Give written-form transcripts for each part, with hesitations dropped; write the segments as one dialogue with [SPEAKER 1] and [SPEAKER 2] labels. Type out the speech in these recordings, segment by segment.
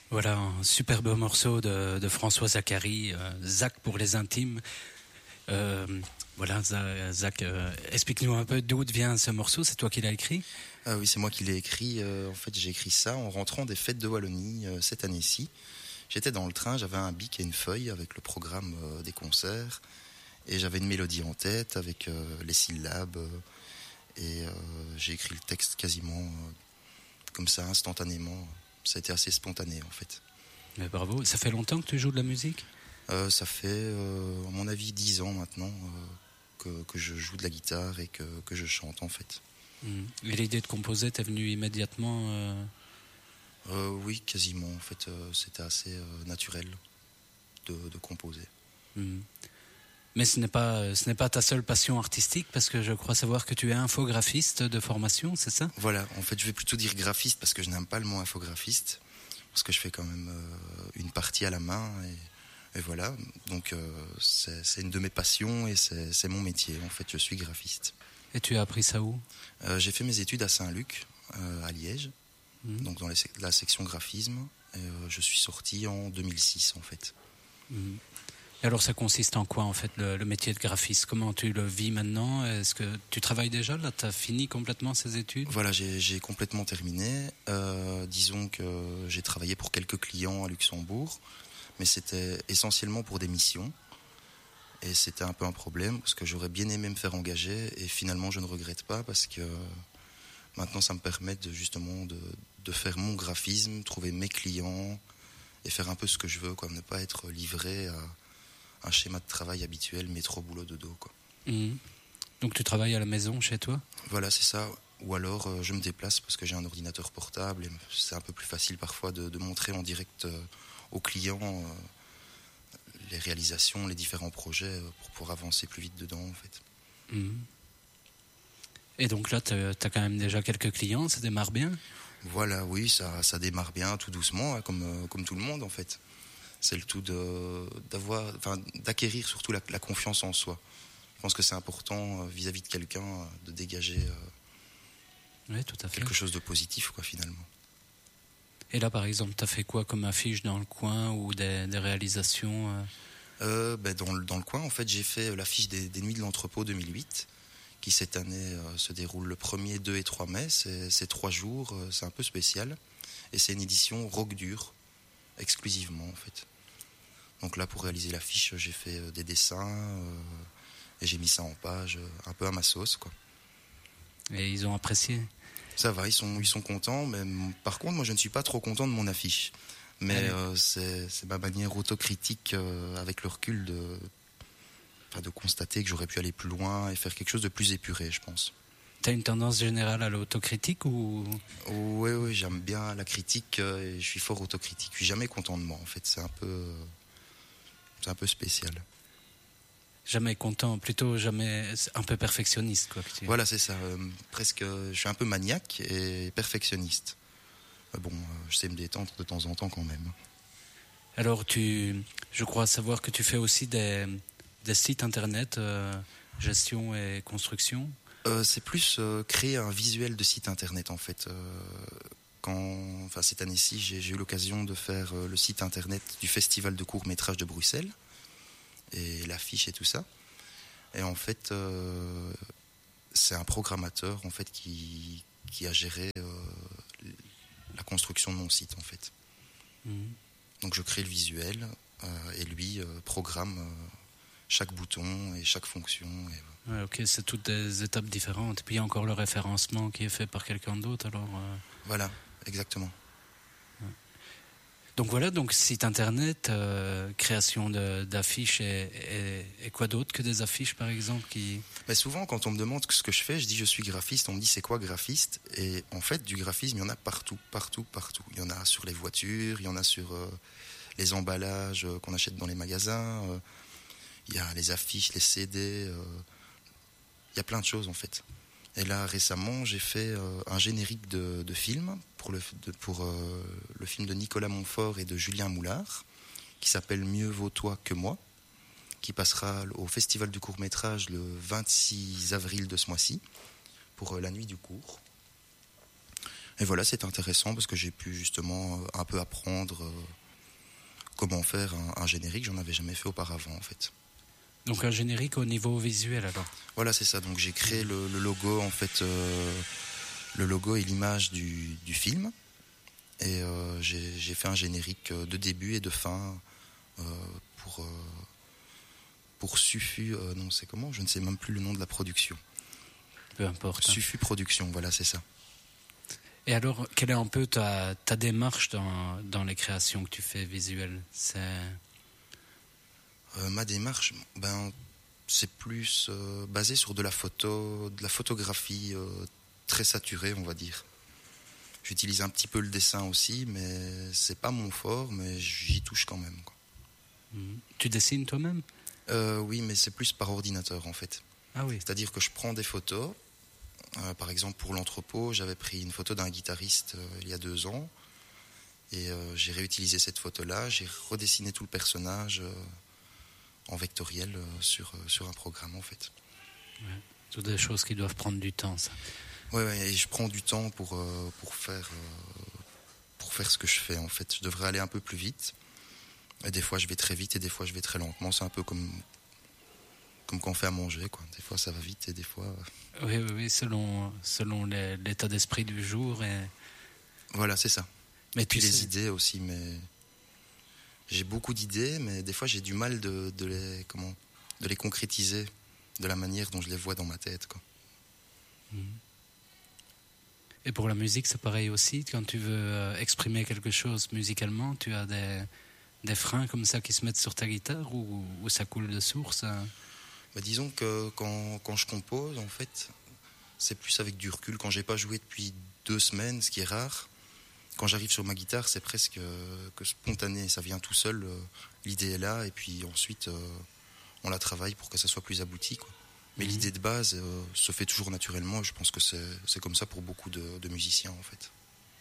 [SPEAKER 1] Voilà un superbe morceau de François Zacharie, Zach pour les intimes. Euh, voilà, Zach, explique-nous un peu d'où vient ce morceau, c'est toi qui l'as écrit?
[SPEAKER 2] Ah oui, c'est moi qui l'ai écrit. En fait, j'ai écrit ça en rentrant des fêtes de Wallonie cette année-ci. J'étais dans le train, j'avais un bic et une feuille avec le programme des concerts. Et j'avais une mélodie en tête avec les syllabes. J'ai écrit le texte quasiment comme ça, instantanément. Ça a été assez spontané, en fait.
[SPEAKER 1] Mais bravo, ça fait longtemps que tu joues de la musique?
[SPEAKER 2] Ça fait, à mon avis, 10 ans maintenant que je joue de la guitare et que je chante, en fait.
[SPEAKER 1] Et l'idée de composer t'est venue immédiatement?
[SPEAKER 2] Oui, quasiment. En fait, c'était assez naturel de composer.
[SPEAKER 1] Mais ce n'est pas ta seule passion artistique, parce que je crois savoir que tu es infographiste de formation, c'est ça?
[SPEAKER 2] Voilà, en fait, je vais plutôt dire graphiste parce que je n'aime pas le mot infographiste, parce que je fais quand même une partie à la main et voilà. Donc c'est une de mes passions et c'est mon métier. En fait, je suis graphiste.
[SPEAKER 1] Et tu as appris ça où?
[SPEAKER 2] J'ai fait mes études à Saint-Luc, à Liège, donc dans la section graphisme. Je suis sorti en 2006 en fait.
[SPEAKER 1] Et alors ça consiste en quoi en fait le métier de graphiste? Comment tu le vis maintenant? Est-ce que tu travailles déjà là? Tu as fini complètement ces études?
[SPEAKER 2] Voilà, j'ai complètement terminé. Disons que j'ai travaillé pour quelques clients à Luxembourg, mais c'était essentiellement pour des missions. Et c'était un peu un problème parce que j'aurais bien aimé me faire engager et finalement je ne regrette pas parce que maintenant ça me permet justement de faire mon graphisme, trouver mes clients et faire un peu ce que je veux, quoi, ne pas être livré à un schéma de travail habituel, métro, boulot, dodo, quoi.
[SPEAKER 1] Donc tu travailles à la maison chez toi?
[SPEAKER 2] Voilà, c'est ça. Ou alors je me déplace parce que j'ai un ordinateur portable et c'est un peu plus facile parfois de montrer en direct aux clients les réalisations, les différents projets pour pouvoir avancer plus vite dedans en fait.
[SPEAKER 1] Et donc là, tu as quand même déjà quelques clients, ça démarre bien?
[SPEAKER 2] Voilà, oui, ça démarre bien, tout doucement, hein, comme tout le monde en fait. C'est le tout d'acquérir surtout la confiance en soi. Je pense que c'est important vis-à-vis de quelqu'un de dégager
[SPEAKER 1] oui, tout à fait.
[SPEAKER 2] Quelque chose de positif, quoi, finalement.
[SPEAKER 1] Et là, par exemple, tu as fait quoi comme affiche dans le coin ou des réalisations
[SPEAKER 2] dans le coin, en fait, j'ai fait l'affiche des Nuits de l'Entrepôt 2008, qui cette année se déroule le 1er, 2 et 3 mai. C'est 3 jours, c'est un peu spécial. Et c'est une édition rock dur, exclusivement, en fait. Donc là, pour réaliser l'affiche, j'ai fait des dessins et j'ai mis ça en page, un peu à ma sauce, quoi.
[SPEAKER 1] Et ils ont apprécié?
[SPEAKER 2] Ça va, ils sont contents, mais par contre, moi, je ne suis pas trop content de mon affiche. Mais c'est ma manière autocritique, avec le recul, de constater que j'aurais pu aller plus loin et faire quelque chose de plus épuré, je pense.
[SPEAKER 1] T'as une tendance générale à l'autocritique ou?
[SPEAKER 2] Oui, j'aime bien la critique et je suis fort autocritique. Je suis jamais content de moi, en fait. C'est un peu spécial.
[SPEAKER 1] Jamais content, plutôt jamais un peu perfectionniste, quoi.
[SPEAKER 2] Voilà, c'est ça. Presque, je suis un peu maniaque et perfectionniste. Bon, je sais me détendre de temps en temps quand même.
[SPEAKER 1] Alors, je crois savoir que tu fais aussi des sites internet, gestion et construction.
[SPEAKER 2] C'est plus créer un visuel de site internet, en fait. Cette année-ci, j'ai eu l'occasion de faire le site internet du Festival de court-métrage de Bruxelles et l'affiche et tout ça. Et en fait, c'est un programmateur en fait qui a géré la construction de mon site, en fait. Donc je crée le visuel et lui programme chaque bouton et chaque fonction.
[SPEAKER 1] Ouais, ok, c'est toutes des étapes différentes. Et puis il y a encore le référencement qui est fait par quelqu'un d'autre, alors.
[SPEAKER 2] Voilà, exactement.
[SPEAKER 1] Donc voilà, donc site internet, création d'affiches et quoi d'autre que des affiches, par exemple
[SPEAKER 2] Mais souvent, quand on me demande ce que je fais, je dis je suis graphiste. On me dit c'est quoi graphiste? Et en fait, du graphisme, il y en a partout. Il y en a sur les voitures, il y en a sur les emballages qu'on achète dans les magasins. Il y a les affiches, les CD. Il y a plein de choses, en fait. Et là, récemment, j'ai fait un générique de film pour le film de Nicolas Montfort et de Julien Moulard, qui s'appelle Mieux vaut toi que moi, qui passera au Festival du court-métrage le 26 avril de ce mois-ci, pour la nuit du cours. Et voilà, c'est intéressant parce que j'ai pu justement un peu apprendre comment faire un générique. J'en avais jamais fait auparavant en fait.
[SPEAKER 1] Donc un générique au niveau visuel alors.
[SPEAKER 2] Voilà, c'est ça. Donc j'ai créé le logo en fait, le logo et l'image du film. Et j'ai fait un générique de début et de fin pour Sufu. Non, c'est comment ? Je ne sais même plus le nom de la production.
[SPEAKER 1] Peu importe.
[SPEAKER 2] Sufu Production, voilà, c'est ça.
[SPEAKER 1] Et alors, quelle est un peu ta démarche dans les créations que tu fais visuelles ?
[SPEAKER 2] Ma démarche, c'est plus basé sur de la photographie très saturée, on va dire. J'utilise un petit peu le dessin aussi, mais c'est pas mon fort, mais j'y touche quand même, quoi.
[SPEAKER 1] Tu dessines toi-même ?
[SPEAKER 2] Oui, mais c'est plus par ordinateur en fait.
[SPEAKER 1] Ah oui.
[SPEAKER 2] C'est-à-dire que je prends des photos. Par exemple, pour l'entrepôt, j'avais pris une photo d'un guitariste il y a 2 ans. Et j'ai réutilisé cette photo-là. J'ai redessiné tout le personnage en vectoriel sur un programme en fait.
[SPEAKER 1] Ouais. Toutes des choses qui doivent prendre du temps, ça.
[SPEAKER 2] Ouais, et je prends du temps pour faire ce que je fais en fait. Je devrais aller un peu plus vite. Et des fois je vais très vite et des fois je vais très lentement. C'est un peu comme quand on fait à manger, quoi. Des fois ça va vite et des fois...
[SPEAKER 1] Oui, selon l'état d'esprit du jour.
[SPEAKER 2] Voilà, c'est ça.
[SPEAKER 1] Mais
[SPEAKER 2] et puis les idées aussi, mais... J'ai beaucoup d'idées, mais des fois j'ai du mal de les concrétiser de la manière dont je les vois dans ma tête, quoi.
[SPEAKER 1] Et pour la musique, c'est pareil aussi. Quand tu veux exprimer quelque chose musicalement, tu as des freins comme ça qui se mettent sur ta guitare ou ça coule de source.
[SPEAKER 2] Disons que quand je compose, en fait, c'est plus avec du recul. Quand j'ai pas joué depuis 2 semaines, ce qui est rare, quand j'arrive sur ma guitare, c'est presque que spontané. Ça vient tout seul, l'idée est là, et puis ensuite, on la travaille pour que ça soit plus abouti, quoi. Mais l'idée de base se fait toujours naturellement. Je pense que c'est comme ça pour beaucoup de musiciens, en fait.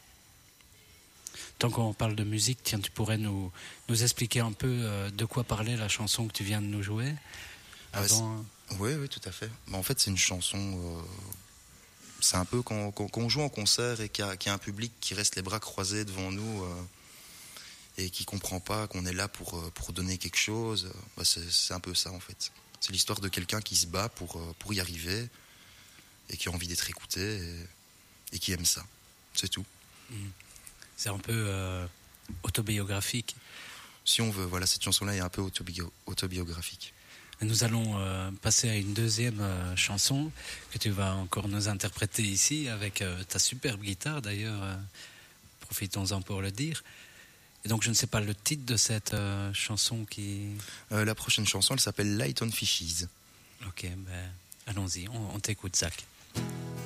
[SPEAKER 1] Tant qu'on parle de musique, tiens, tu pourrais nous expliquer un peu de quoi parlait la chanson que tu viens de nous jouer avant...
[SPEAKER 2] Oui, tout à fait. En fait, c'est une chanson... c'est un peu quand on joue en concert et qu'il y a un public qui reste les bras croisés devant nous et qui comprend pas qu'on est là pour donner quelque chose. C'est un peu ça, en fait. C'est l'histoire de quelqu'un qui se bat pour y arriver et qui a envie d'être écouté et qui aime ça. C'est tout.
[SPEAKER 1] C'est un peu autobiographique.
[SPEAKER 2] Si on veut, voilà, cette chanson-là est un peu autobiographique.
[SPEAKER 1] Nous allons passer à une deuxième chanson que tu vas encore nous interpréter ici avec ta superbe guitare d'ailleurs. Profitons-en pour le dire. Et donc je ne sais pas le titre de cette chanson qui...
[SPEAKER 2] La prochaine chanson, elle s'appelle Light on Fishes.
[SPEAKER 1] Ok, allons-y, on t'écoute, Zach.